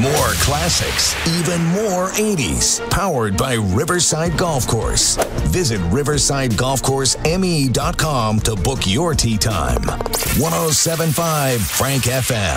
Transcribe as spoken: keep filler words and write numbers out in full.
More classics, even more eighties. Powered by Riverside Golf Course. Visit riverside golf course m e dot com to book your tee time. one oh seven point five Frank F M.